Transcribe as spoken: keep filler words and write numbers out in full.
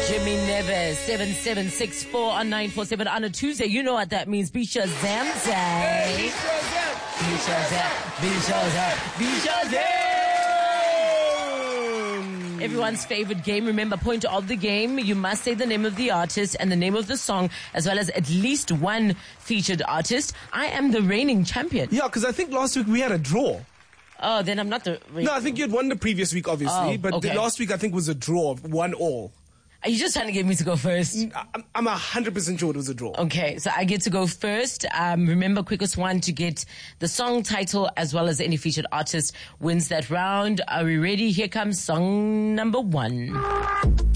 Jimmy Neves, seven seven six four on nine four seven on a Tuesday. You know what that means. Be Shazam Day. Be Shazam. Be Shazam. Be Shazam. Everyone's favorite game. Remember, point of the game, you must say the name of the artist and the name of the song, as well as at least one featured artist. I am the reigning champion. Yeah, because I think last week we had a draw. Oh, then I'm not the... No, I think you had won the previous week, obviously. Oh, but okay. the last week, I think, was a draw of one all. Are you just trying to get me to go first? I'm, I'm one hundred percent sure it was a draw. Okay, so I get to go first. Um, remember, quickest one to get the song title as well as any featured artist wins that round. Are we ready? Here comes song number one.